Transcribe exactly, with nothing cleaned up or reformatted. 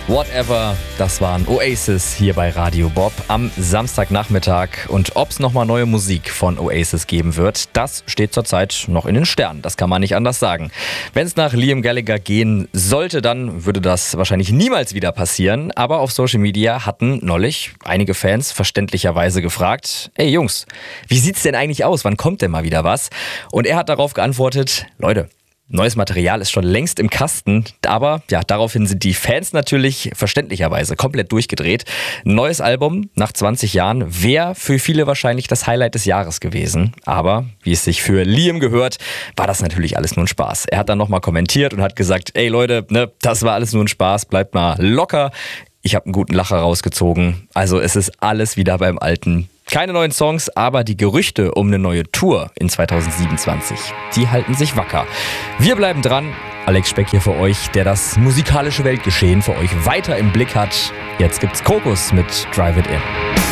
Whatever, das waren Oasis hier bei Radio Bob am Samstagnachmittag. Und ob es nochmal neue Musik von Oasis geben wird, das steht zurzeit noch in den Sternen. Das kann man nicht anders sagen. Wenn es nach Liam Gallagher gehen sollte, dann würde das wahrscheinlich niemals wieder passieren. Aber auf Social Media hatten neulich einige Fans verständlicherweise gefragt: Ey Jungs, wie sieht's denn eigentlich aus? Wann kommt denn mal wieder was? Und er hat darauf geantwortet: Leute, neues Material ist schon längst im Kasten, aber ja, daraufhin sind die Fans natürlich verständlicherweise komplett durchgedreht. Neues Album nach zwanzig Jahren wäre für viele wahrscheinlich das Highlight des Jahres gewesen. Aber wie es sich für Liam gehört, war das natürlich alles nur ein Spaß. Er hat dann nochmal kommentiert und hat gesagt: Ey Leute, ne, das war alles nur ein Spaß, bleibt mal locker. Ich habe einen guten Lacher rausgezogen. Also es ist alles wieder beim Alten. Keine neuen Songs, aber die Gerüchte um eine neue Tour in zwanzig siebenundzwanzig, die halten sich wacker. Wir bleiben dran. Alex Speck hier für euch, der das musikalische Weltgeschehen für euch weiter im Blick hat. Jetzt gibt's Krokus mit Drive It In.